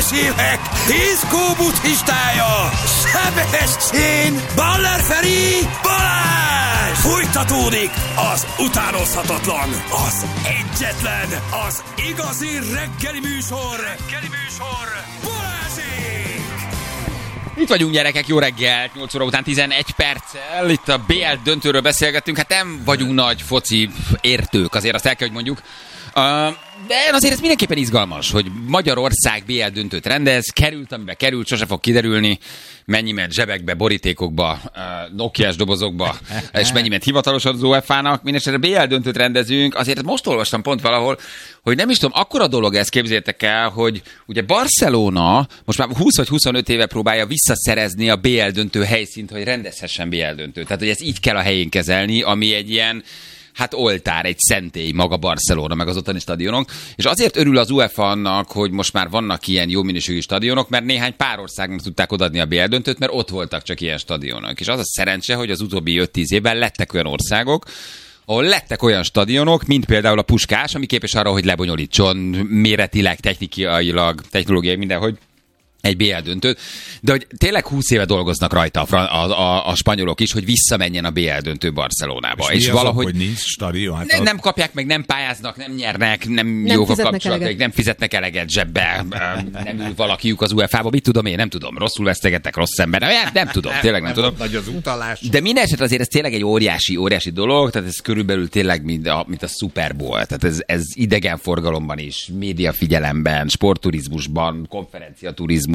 évek diszkó buddhistája, Sebestyén, Baller Feri, Balázs! Fújtatódik az utánozhatatlan, az egyetlen, az igazi reggeli műsor, Balázsék! Itt vagyunk, gyerekek, jó reggelt, 8 óra után 11 perccel, itt a BL döntőről beszélgettünk, hát nem vagyunk nagy foci értők, azért azt el kell, hogy mondjuk. De azért ez mindenképpen izgalmas, hogy Magyarország BL döntőt rendez, került, amibe került, sose fog kiderülni, mennyi ment zsebekbe, borítékokba, Nokiás dobozokba, és mennyi ment hivatalosan az UEFA-nak. Mindenesetre BL döntőt rendezünk, azért most olvastam pont valahol, hogy nem is tudom, akkora dolog ez, képzeljétek el, hogy ugye Barcelona most már 20 vagy 25 éve próbálja visszaszerezni a BL döntő helyszínt, hogy rendezhessen BL döntőt. Tehát, hogy ezt így kell a helyén kezelni, ami egy ilyen oltár, egy szentély maga Barcelona, meg az ottani stadionok. És azért örül az UEFA annak, hogy most már vannak ilyen jó minőségű stadionok, mert néhány pár országnak tudták odaadni a BL döntőt, mert ott voltak csak ilyen stadionok. És az a szerencse, hogy az utóbbi 5-10 évben lettek olyan országok, ahol lettek olyan stadionok, mint például a Puskás, ami képes arra, hogy lebonyolítson méretileg, technikailag, technológiai mindenhogy egy BL döntőt, de hogy tényleg 20 éve dolgoznak rajta a spanyolok is, hogy visszamenjen a BL döntő Barcelonába. És valahogy hogy nincs stadion? Hát nem kapják meg, nem pályáznak, nem nyernek, nem jók a kapcsolatok, nem fizetnek eleget zsebbe, nem ül valakiük az UEFA-ba, mit tudom én, nem tudom, rosszul vesztegettek, rossz ember, nem tudom, tényleg nem tudom. Nagy az utalás. De minden esetre azért ez tényleg egy óriási dolog, tehát ez körülbelül tényleg mint a Super Bowl, tehát ez idegenforgalomban is, médiafigyelemben, sportturizmusban, konferenciaturizmusban,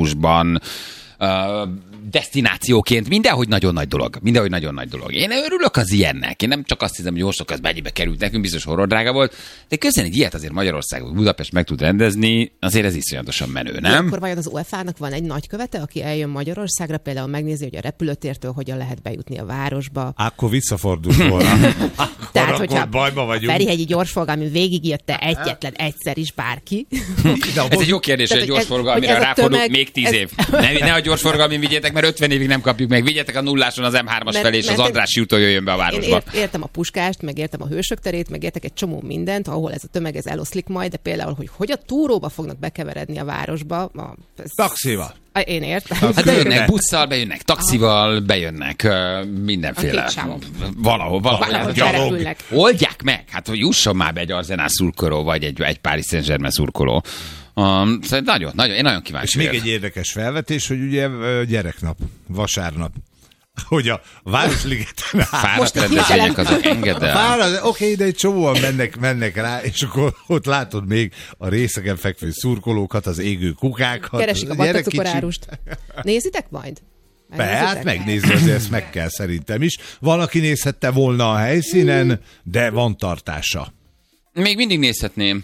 desztinációként, mindenhogy nagyon nagy dolog. Én örülök az ilyennek. Én nem csak azt hiszem, hogy jó sok az mennyibe került nekünk, biztos horrordrága volt, de közben egy ilyet azért Magyarországon, Budapest meg tud rendezni, azért ez iszonyatosan menő, nem? Akkor vajon az UEFA-nak van egy nagykövete, aki eljön Magyarországra, például megnézi, hogy a repülőtértől hogyan lehet bejutni a városba. Akkor visszafordul volna. Tehát, hogyha bajba vagyunk. Ferihegyi gyorsforgalmi végigjötte egyetlen egyszer is bárki. Ez egy jó kérdés, hogy a gyorsforgalmira ráfordul még 10 év. Ne a gyorsforgalmin vigyétek, mert 50 évig nem kapjuk meg. Vigyétek a nulláson az M3-as felé, és az Andrássy úton jöjjön be a városba. Én értem a Puskást, meg értem a Hősök terét, meg értek egy csomó mindent, ahol ez a tömeg eloszlik majd, de például, hogy a túróba fognak bekeveredni a városba. Taxival. Én értem. Hát bejönnek busszal, bejönnek taxival, bejönnek mindenféle. Valahol oldják meg. Hát, hogy jusson már be egy Arsenal szurkoló, vagy egy Paris Saint-Germain szurkoló. Szóval nagyon, én nagyon kíváncsi. És még egy érdekes felvetés, hogy ugye gyereknap, vasárnap, hogy a Városligeten fáradt rendezvények azok engedd el. Oké, de egy csomóan mennek rá, és akkor ott látod még a részeken fekvő szurkolókat, az égő kukákat. Keresik a vattacukorárust. Nézitek majd? Hát megnézni, azért ezt meg kell szerintem is. Valaki nézhette volna a helyszínen, de van tartása. Még mindig nézhetném.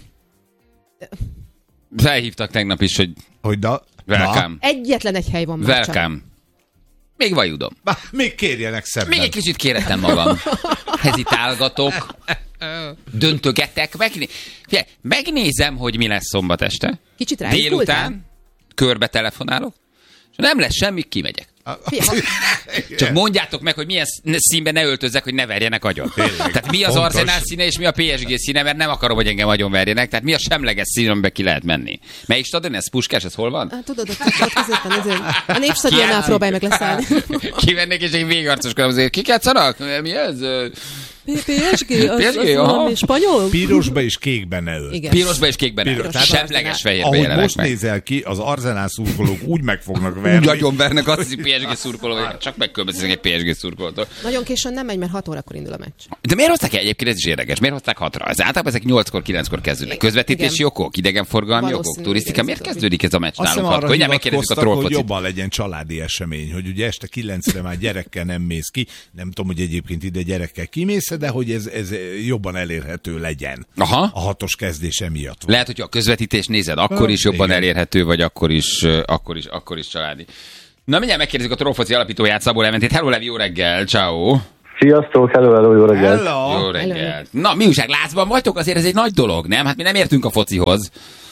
Felhívtak tegnap is, hogy welcome. Egyetlen egy hely van már welcome. Még vajudom. Még kérjenek szemben. Még egy kicsit kérettem magam. Hezitálgatok, döntögetek. Megnézem, hogy mi lesz szombat este. Kicsit délután körbe telefonálok, és nem lesz semmi, kimegyek. Csak mondjátok meg, hogy milyen színben ne öltözzek, hogy ne verjenek agyon. Tehát mi az Arsenal színe és mi a PSG színe, mert nem akarom, hogy engem agyon verjenek. Tehát mi a semleges szín, amiben ki lehet menni. Melyik stadion ez? Puskás, ez hol van? Tudod, középen. A Népstadionnál próbálj meg leszállni. Kivennék és egy végarcoskodom azért. Kik játszanak? Mi ez? PSG, az valami spanyol? Pirosba és kékben ne ölt. Pirosba és kékben ne ölt. Semleges fehérbe jelenek meg. Ahogy most nézel ki, az Arsenal szurkolók úgy meg fognak verni. Úgy agyon vernek, azt hiszik PSG szurkoló, csak megkülönböztetek egy PSG szurkolótól. Nagyon későn nem megy, mert 6 órakor indul a meccs. De miért hozták egyébként, ez is érdekes, miért hozták 6-ra? Ez általában ezek 8-kor, 9-kor kezdődnek. Közvetítési okok, idegenforgalmi okok, turisztika. Miért kezdődik ez a meccs nálunk 6-kor? Könnyen megkérdezzük a trollfocit. Hogy jobban legyen családi esemény, hogy ugye este 9-re már gyerekkel nem mész ki. Nem tudom, hogy egyébként ide gyerekkel kimész, de hogy ez jobban elérhető legyen. Aha. A 6-os kezdése miatt. Lehet, hogy a közvetítést nézed, akkor is jobban elérhető, vagy akkor is családi. Na, mindjárt megkérdezzük a trollfoci alapítóját, Szabó Leventét. Hello, Levi, jó reggel, ciao. Sziasztok, hello, jó reggel. Jó reggel. Na, mi újság, lázban vagytok? Azért ez egy nagy dolog, nem? Hát mi nem értünk a focihoz.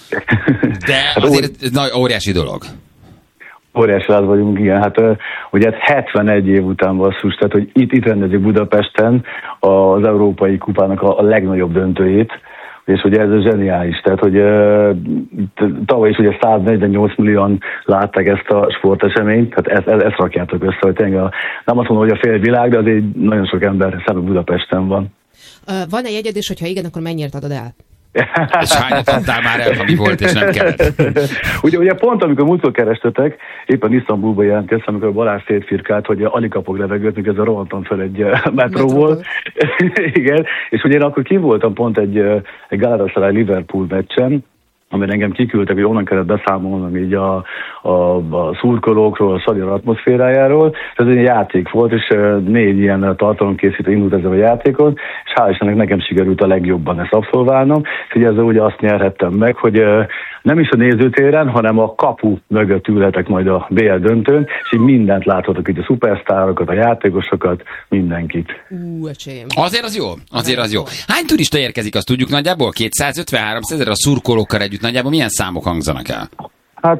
De azért óriási dolog. Óriási láz vagyunk, igen. Hát ugye 71 év után basszus, tehát hogy itt rendezik Budapesten az Európai Kupának a legnagyobb döntőjét, És ugye ez zseniális, tehát hogy tavaly is ugye 148 millióan látták ezt a sporteseményt, tehát ezt rakjátok össze, hogy tényleg nem azt mondom, hogy a fél világ, de azért nagyon sok ember szemben Budapesten van. Van-e jegyed, és hogyha igen, akkor mennyire adod el? És hányat adtál már el, ami volt, és nem kellett? ugye pont, amikor múltkor kerestetek, éppen Isztambulba jelentkeztem, amikor Balázs szétfirkált, hogy alig kapok levegőt, mikor ez rohantam fel egy metróból. Igen, és ugye én akkor ki voltam pont egy Galatasaray Liverpool meccsen, amire engem kiküldtek, hogy onnan kellett beszámolnom így a szurkolókról, a stadion atmoszférájáról. Ez egy játék volt, és 4 ilyen tartalomkészítő indult ezzel a játékon, és hál' Istennek nekem sikerült a legjobban ezt abszolválnom. És ugye ezzel ugye azt nyerhettem meg, hogy nem is a nézőtéren, hanem a kapu mögött ülhetek majd a BL döntőn, és így mindent láthatok, így a szupersztárokat, a játékosokat, mindenkit. Öcsém. Azért az jó, azért az jó. Hány turista érkezik, azt tudjuk nagyjából? 250-300 ezer a szurkolókkal együtt nagyjából milyen számok hangzanak el? Hát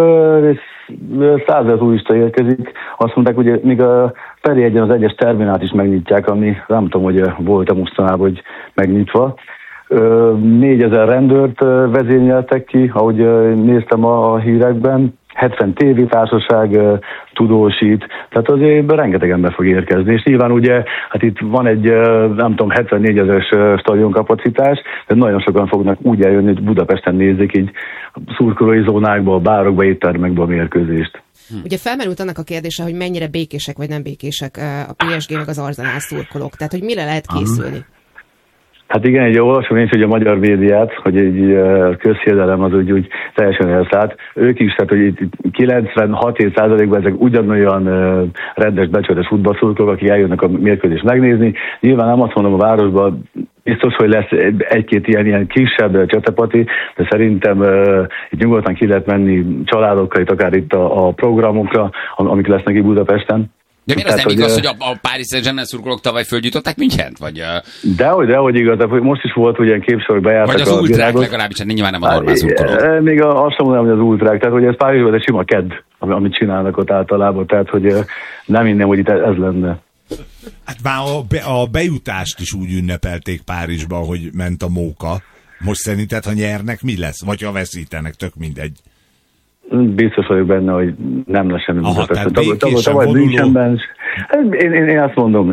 100 000 turista érkezik. Azt mondták, hogy még a Feri egyen az egyes terminát is megnyitják, ami nem tudom, hogy volt-e mostanában, hogy megnyitva. 4000 rendőrt vezényeltek ki, ahogy néztem a hírekben. 70 tévétársaság tudósít, tehát azért rengeteg ember fog érkezni, és nyilván ugye, hát itt van egy, nem tudom, 74 000-es stadionkapacitás, de nagyon sokan fognak úgy eljönni, hogy Budapesten nézzék így szurkolói zónákba, a bárokba, éttermekbe a mérkőzést. Ugye felmerült annak a kérdése, hogy mennyire békések vagy nem békések a PSG meg az Arsenal szurkolók, tehát hogy mire lehet készülni? Hát igen, egy olvasom én is, hogy a magyar médiát, hogy egy közhiedelem az úgy teljesen elszállt. Ők is, tehát hogy 96%-ban ezek ugyanolyan rendes, becsületes futballszurkolók, akik eljönnek a mérkőzést megnézni. Nyilván nem azt mondom a városban, biztos, hogy lesz egy-két ilyen kisebb csatapati, de szerintem itt nyugodtan ki lehet menni családokkal, itt akár itt a programokra, amik lesznek itt Budapesten. De miért az nem igaz, hogy a Paris Saint-Germain szurkolók tavaly fölgyújtották Münchent? Vagy, Dehogy igaz, de most is volt, hogy ilyen képsorok bejártak. vagy az ultrák legalábbis, hát nyilván nem a normál szurkolók. Még azt sem mondom, hogy az ultrák, tehát hogy ez Párizsban egy sima kedd, amit csinálnak ott általában, tehát hogy nem innen, hogy itt ez lenne. Hát már a bejutást is úgy ünnepelték Párizsba, hogy ment a móka. Most szerinted, ha nyernek, mi lesz? Vagy ha veszítenek, tök mindegy. Biztos vagyok benne, hogy nem lesz semmi. Tavaly Münchenben. Én azt mondom,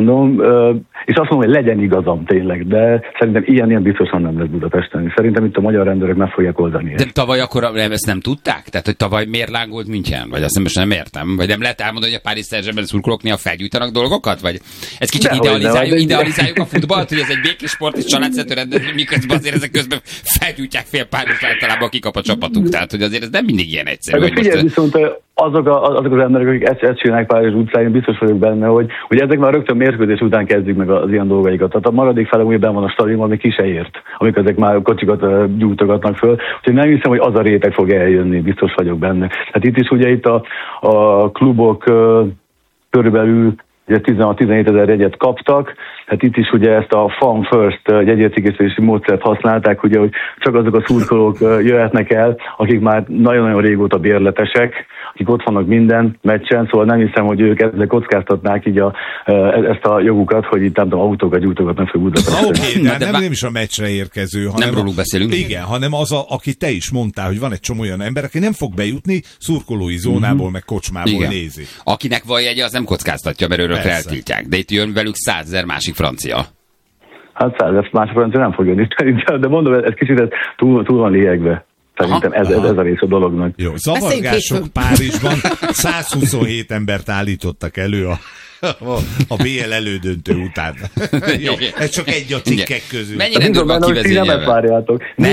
és azt mondom, hogy legyen igazam tényleg, de szerintem ilyen biztosan nem lesz Budapesten. Szerintem itt a magyar rendőrök meg fogják oldani. De tavaly akkor ezt nem tudták? Tehát, hogy tavaly miért lángolt München? Vagy azt most nem értem? Vagy nem lehet elmondani, hogy a Paris Saint-Germain szurkolók néha felgyújtanak dolgokat? Vagy ez kicsit idealizáljuk a futballt, hogy ez egy békés sport és családszerű rendezvény, miközben azért ezek közben felgyújtják fél Párizst általában, aki kap a csapatuk. Tehát, hogy azért ez nem mindig ilyen egyszerű. De figyelj, viszont azok az emberek, akik ezt csinálják Párizs utcáin, biztos vagyok benne, hogy ezek már rögtön mérkőzés után kezdik meg az ilyen dolgaikat. Tehát a maradék fele úgy benn van a stadionban, ami ki se ért, amikor ezek már kocsikat gyújtogatnak föl. Úgyhogy nem hiszem, hogy az a réteg fog eljönni, biztos vagyok benne. Tehát itt is ugye itt a klubok körülbelül 16-17 ezer jegyet kaptak, hát itt is ugye ezt a Fan First jegyértékesítési módszert használták, ugye, hogy csak azok a szurkolók jöhetnek el, akik már nagyon-nagyon régóta bérletesek, akik ott vannak minden meccsen, szóval nem hiszem, hogy ők ezzel kockáztatnák így ezt a jogukat, hogy itt nem tudom, autókat gyújtogatnak fel Budapesten. Oké, de nem is a meccsre érkező, hanem nem róluk beszélünk. Igen, hanem az, aki te is mondtál, hogy van egy csomó olyan ember, aki nem fog bejutni, szurkolói zónából, meg kocsmából nézi. Akinek van jegye, az nem kockáztatja, mert örökre eltiltják. De itt jön velük 100 000 másik francia. Hát 100 000 másik francia nem fog jönni, de mondom, ez kicsit túl van liegve. Szerintem ez a rész a dolognak. Jó, zavargások Párizsban 127 embert állítottak elő a BL elődöntő után. Jó, ez csak egy a cikkek közül. Mennyi rendőr van kivezényelve?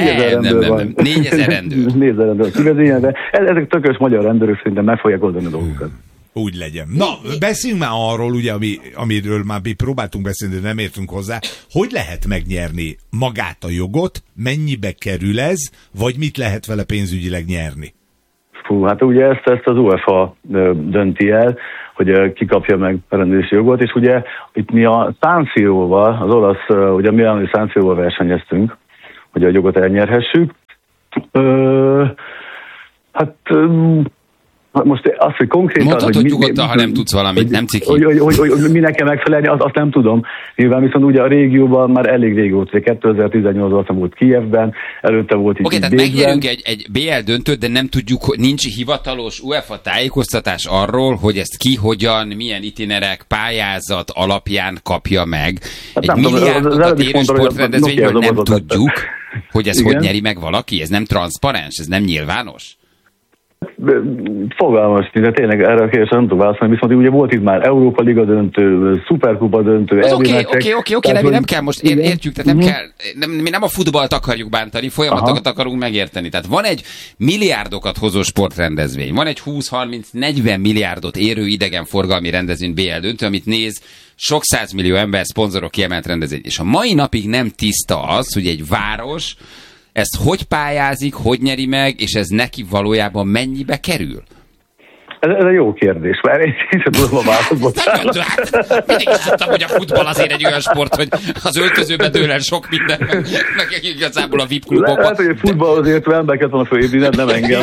4000 rendőr. 4000 rendőr kivezényelve. Ezek tökös magyar rendőrök, szerintem meg fogják oldani a dolgokat. Úgy legyen. Na, beszéljünk már arról, ugye, amiről már mi próbáltunk beszélni, de nem értünk hozzá. Hogy lehet megnyerni magát a jogot, mennyibe kerül ez, vagy mit lehet vele pénzügyileg nyerni? Hát ugye ezt az UEFA dönti el, hogy ki kapja meg a rendezési jogot, és ugye itt mi a San Siróval, az olasz, ugye mi a San Siróval versenyeztünk, hogy a jogot elnyerhessük. Hát Most azt, hogy konkrétan... Mondhatod nyugodtan, ha nem tudsz valamit, nem ciki. Hogy minek kell megfelelni, azt nem tudom. Nyilván viszont ugye a régióban már elég régóta, 2018-ban volt Kijevben, előtte volt Oké, tehát megnyerünk egy BL döntőt, de nem tudjuk, nincs hivatalos UEFA tájékoztatás arról, hogy ezt ki, hogyan, milyen itinerek, pályázat alapján kapja meg. Hát egy milliárdokat érő sportrendezvényről nem tudjuk, hogy ez hogy nyeri meg valaki. Ez nem transzparens, ez nem nyilvános. Fogalmas, de tényleg erre a kérdésre nem tudom válaszolni, viszont ugye volt itt már Európa Liga döntő, Szuperkupa döntő. Oké, nem kell most, értjük, tehát nem kell, mi nem a futballt akarjuk bántani, folyamatokat akarunk megérteni. Tehát van egy milliárdokat hozó sportrendezvény, van egy 20-30-40 milliárdot érő idegenforgalmi rendezvény BL döntő, amit néz sok 100 millió ember, szponzorok, kiemelt rendezvény. És a mai napig nem tiszta az, hogy egy város ezt hogy pályázik, hogy nyeri meg, és ez neki valójában mennyibe kerül? Ez egy jó kérdés, mert én sem tudom a választ. Mindig is tudtam, hogy a futball azért egy olyan sport, hogy az öltözőben dől el sok minden, meg igazából a VIP klubokban. Lehet, hogy a futball azért embereket van a főépített, nem engem.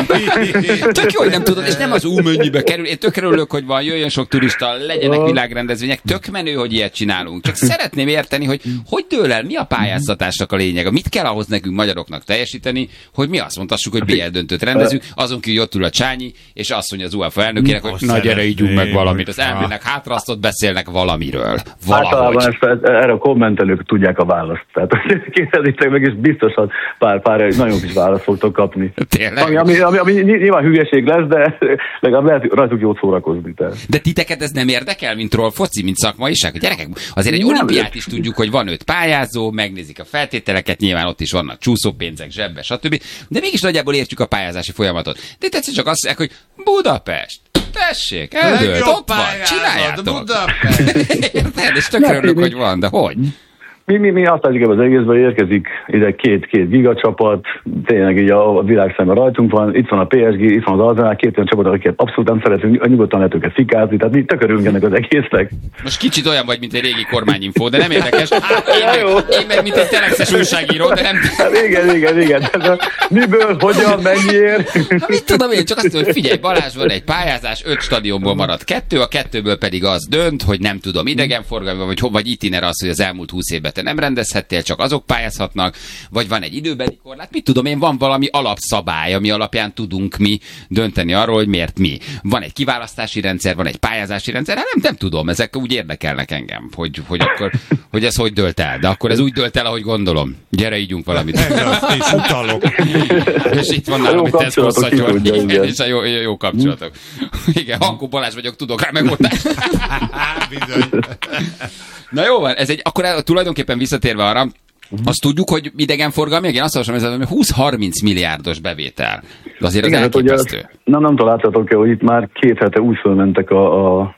Tök jó, hogy nem tudod, és nem az mennyibe kerül. Én tök örülök, hogy van, jöjjön sok turista, legyenek világrendezvények, tök menő, hogy ilyet csinálunk. Csak szeretném érteni, hogy dől el, mi a pályáztatásnak a lényege, mit kell ahhoz nekünk magyaroknak teljesíteni, hogy mi azt mondhassuk, hogy BL döntőt rendezünk, azon kívül ott ül a Csányi, és azt mondja az UEFA elnökének, hogy na gyere, ígyunk meg valamit. Az elmének hátrasztott, beszélnek valamiről. Általában erre a kommentelők tudják a választ. Tehát kérdezzétek meg, és biztosan pár nagyon kis választ fogtok kapni. Tényleg? Ami nyilván hülyeség lesz, de legalább lehet rajtuk jót szórakozni. De titeket ez nem érdekel, mint troll foci, mint szakmaiság? Gyerekek, azért egy olimpiát is tudjuk, hogy van 5 pályázó, megnézik a feltételeket, nyilván ott is vannak csúszópénzek, zsebbe, stb. De mégis nagyjából értjük a pályázási folyamatot. De tetszett csak azt mondják, hogy Budapest. Tessék, eldőlt, ott van, csináljátok. Érted? És tökre örülök, hogy van, de hogy? Mi azt látjuk az egészben, érkezik ide két gigacsapat, tényleg így a világ szemben rajtunk van, itt van a PSG, itt van az Arsenal, 2 olyan csapat, akiket abszolút nem szeretünk, nyugodtan lehet őket fikázni, tehát mi tökörülünk ennek az egésznek. Most kicsit olyan vagy, mint egy régi kormányinfó, de nem érdekes. Én meg mint egy telexes újságíró, de nem... Igen. Miből, hogyan, mennyiért? Mit tudom én, csak azt mondom, hogy figyelj, Balázs, van egy pályázás, 5 stadionból marad 2, a 2-ből pedig az dönt, hogy nem tudom, idegenforgalmi, vagy itiner az, hogy az elmúlt 20 évben te nem rendezhettél, csak azok pályázhatnak, vagy van egy időbeli korlát, mit tudom én, van valami alapszabály, ami alapján tudunk mi dönteni arról, hogy miért mi. Van egy kiválasztási rendszer, van egy pályázási rendszer, hát nem tudom, ezek úgy érdekelnek engem, hogy ez hogy dölt el. De akkor ez úgy dölt el, ahogy gondolom. Gyere, ígyunk valamit. És utalok. És itt van nálam, hogy te ezt hosszatjon. És a jó kapcsolatok. Igen, Hankó Balázs vagyok, tudok rá megoldást. Bizony. Na jó van, akkor tulajdonképpen visszatérve arra, azt tudjuk, hogy idegenforgalmi, én azt olvasom, hogy 20-30 milliárdos bevétel. De azért az elképesztő. Nem találtatok hogy itt már 2 hete úgy fölmentek a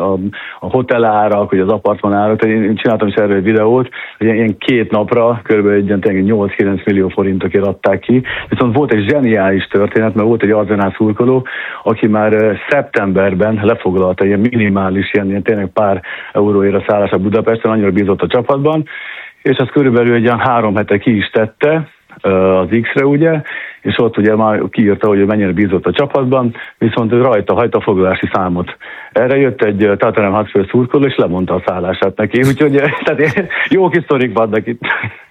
hotelárak, vagy az apartmanárak. Én csináltam is erről egy videót, hogy ilyen 2 napra kb. 8-9 millió forintokért adták ki. Viszont volt egy zseniális történet, mert volt egy Arsenal szurkoló, aki már szeptemberben lefoglalta ilyen minimális, ilyen tényleg pár euróért a szállásra Budapesten, annyira bízott a csapatban, és azt körülbelül egy 3 hete ki is tette az X-re, ugye, és ott ugye már kiírta, hogy mennyire bízott a csapatban, viszont rajta hagyta a foglalási számot. Erre jött egy Tottenham Hotspur szurkoló, és lemondta a szállását neki, úgyhogy tehát jó kis sztorik vannak itt.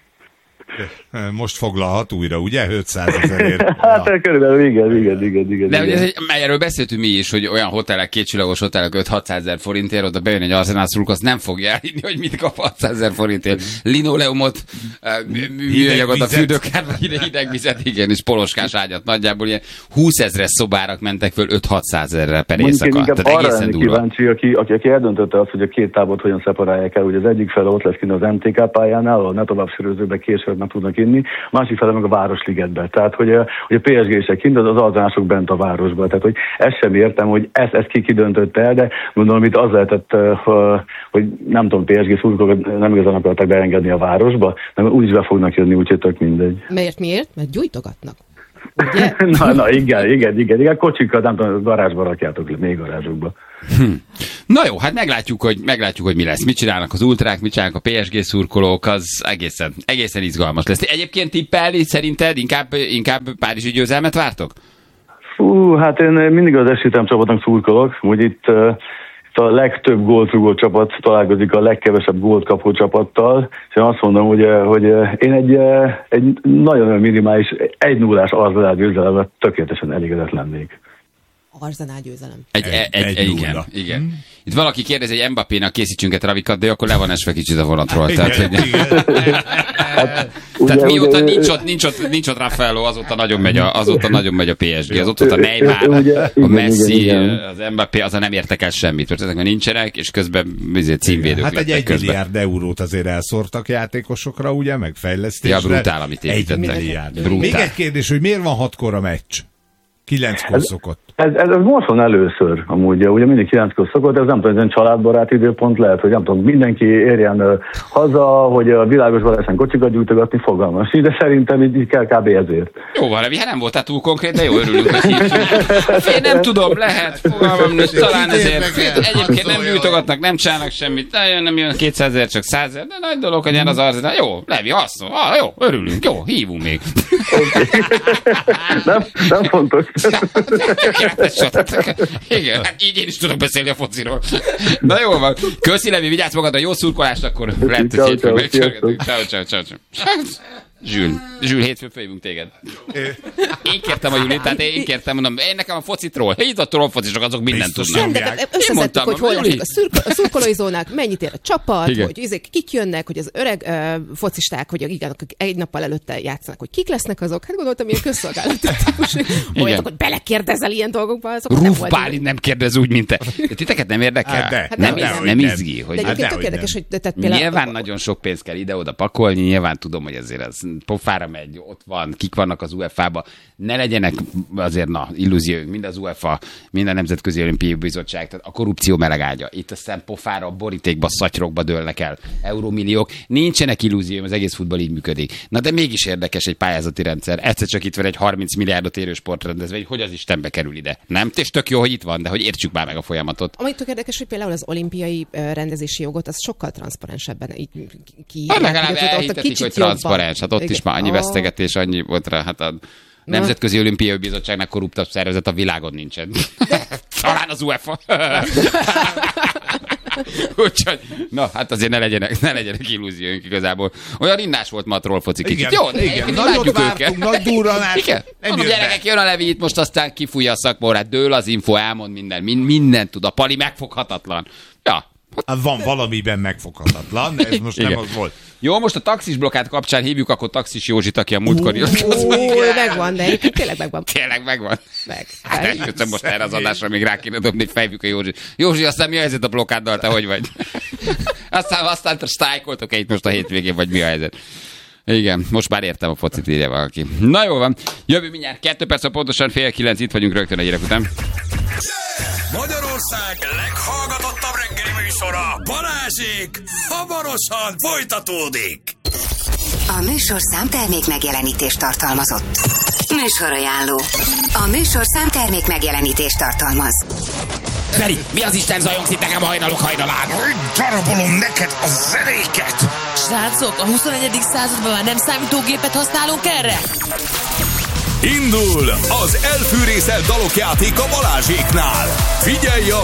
Most foglalhat újra, ugye? 500 000-ért. Hát körülbelül igen. De erről beszéltünk mi is, hogy olyan hotelek, 2 csillagos hotelek 5-600 000 forintért, oda bejön egy Arsenal szurkoló, azt nem fogja elhinni, hogy mit kap 600 000 forintért. Linoleumot, műanyagot a fűdőkát, vagy hidegvizet, igen, és poloskás ágyat. Nagyjából ilyen 20 000-es szobárak mentek föl 5-600 000-re per éjszaka. Tehát egészen durva. Kíváncsi, aki eldöntötte azt, hogy a 2 tábort hogyan szeparálják el, hogy az egyik fele ott lesz kint az MTK pályánál, ahol ne tovább sörözőbe később nem tudnak inni, másik fele meg a Városligetbe. Tehát, hogy a PSG-sek kint, az alzánások bent a városba. Tehát, hogy ezt sem értem, hogy ezt ki döntötte el, de gondolom, itt az lehetett, hogy nem tudom, PSG szurkolók nem igazán akartak beengedni a városba, nem úgyis be fognak jönni, úgyhogy tök mindegy. Miért? Mert gyújtogatnak. na igen. Kocsikkal, nem tudom, garázsba rakjátok le, még garázsokba. Na jó, hát meglátjuk, hogy mi lesz. Mit csinálnak az ultrák, mit csinálnak a PSG szurkolók, az egészen izgalmas lesz. Egyébként tippelni szerinted inkább párizsi győzelmet vártok? Hát én mindig az Esítem csapatnak szurkolok, hogy itt a legtöbb gólt rúgó csapat találkozik a legkevesebb gólt kapó csapattal, és én azt mondom, hogy én egy nagyon minimális 1-0-ás Arsenal győzelemre tökéletesen elégedett lennék. Arsenal győzelem. Igen. Itt valaki kérdezi, hogy Mbappénak készítsünk egy travikat, de akkor le van esve kicsit a vonatról. Tehát mióta nincs ott Raffaello, azóta nagyon megy a PSG. Azóta a Neymar, a Messi, az Mbappé, azon nem értek el semmit. Mert ezek már nincsenek, és közben címvédők lettek közben. Hát 1 milliárd eurót azért elszórtak játékosokra, ugye, meg fejlesztésre. Ja, brutál, amit építettek. 1 milliárd. Még egy kérdés, hogy miért van 6-kor a meccs? 9-kor szokott. Ez most van először, amúgy, ugye mindig 9-kor szokott, ez nem tudom, ez egy családbarát időpont lehet, hogy nem tudom, mindenki érjen haza, hogy a világosban lehessen kocsikat gyújtogatni, fogalmas. De szerintem így kell kb. Ezért. Jó, valami, hát nem voltál túl konkrét, de jó, örülünk, hogy hívtunk. Én nem tudom, lehet, fogalmam nincs, talán ezért. Egyébként nem gyújtogatnak, nem csinálnak semmit, nem jön 200 000, csak 100 000, de nagy dolog, hogy ilyen az Arsenal. Jó, Levi, hasznos, jó, örülünk, jó, hívunk még. Nem fontos. Igen, hát így én is tudok beszélni a fociról. Na jó van. Köszi, Levi, vigyázz magadra, jó szurkolást, akkor lehet, hogy hétfőn megcsörgetünk. Ciao. Zsül, hétfőn fölhívunk téged. Én kértem a Julit, tehát én kértem, mondom, én nekem a focitról. Itt a trollfocisok, azok mindent tudnak. Összeszedtük, hogy hol lesznek a szurkolói zónák, mennyit ér a csapat, igen. Hogy kik jönnek, hogy az öreg focisták, hogy igen, egy nappal előtte játszanak, hogy kik lesznek azok. Hát gondoltam, ilyen közszolgálati típus, olyanok, hogy belekérdezel ilyen dolgokba. Rúf Bálint nem kérdez úgy, mint te. Titeket nem érdekel? Nem izgi. De egyébként tök érdekes, hogy nyilván nagyon sok pénzt kell ide-oda pakolni, nyilván tudom, hogy ezért ez pofára megy, ott van, kik vannak az UEFA-ba. Ne legyenek azért, illúzióink, mind az UEFA, mind a Nemzetközi Olimpiai Bizottság, tehát a korrupció melegágya. Itt aztán pofára, borítékba, szatyrokba dőlnek el eurómilliók. Nincsenek illúzióim, az egész futball így működik. Na de mégis érdekes egy pályázati rendszer. Egyszer csak itt van egy 30 milliárdot érő sportrendezvény, hogy az Istenbe kerül ide. Nem? És tök jó, hogy itt van, de hogy értsük már meg a folyamatot. Amit tök érdekes, hogy például az olimpiai rendezési jogot, az sokkal transzparensebben ki. Legalább elhitetik, hogy transzparens. Hát ott igen. Is már annyi vesztegetés, annyi volt rá. Hát a Nemzetközi Olimpiai Bizottságnak korruptabb szervezet a világon nincsen. Talán az UEFA. Úgyhogy, hát azért ne legyenek illúzióink igazából. Olyan innás volt ma a trollfoci kicsit. Jó, igen. Nagyot vártunk, nagy durranás. Igen. Mondom, gyerekek, jön a Levi itt, most aztán kifújja a szakmórát, dől az info, elmond mindent tud. A Pali megfoghatatlan. Ja. Hát van valamiben megfoghatatlan, de ez most nem az volt. Jó, most a taxis blokkát kapcsán hívjuk, akkor Taxis Józsit, aki a múltkor jött. Megvan, de egyébként tényleg megvan. Tényleg megvan. Hát eljöttem most erre az adásra, még rá kéne dobni, hogy fejvük a Józsi. Józsi, aztán mi a helyzet a blokkáddal, te hogy vagy? Aztán sztrájkoltok-e itt most a hétvégén, vagy mi a helyzet? Igen, most már értem a focit, írja valaki. Na jó van, jövő mindjárt 2 perc, pontosan 8:30, itt vagyunk rögtön a hírek után. Magyarország leghallgatottabb reggeli műsora, Balázsék, hamarosan folytatódik. A műsorszám termék megjelenítést tartalmazott. Műsorajánló. A műsorszám termék megjelenítést tartalmaz. Feri, mi az Isten zajongsz itt nekem a hajnalok hajnalán? Darabolom neked a zenéket! Srácok, a 21. században már nem számítógépet használunk erre? Indul az elfűrészelt dalokjáték a Balázséknál. Figyelj a